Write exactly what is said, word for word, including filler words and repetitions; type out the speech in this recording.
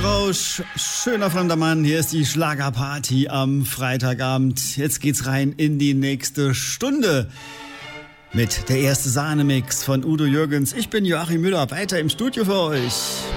Rausch, schöner fremder Mann, hier ist die Schlagerparty am Freitagabend. Jetzt geht's rein in die nächste Stunde mit der erste Sahne-Mix von Udo Jürgens. Ich bin Joachim Müller, weiter im Studio für euch.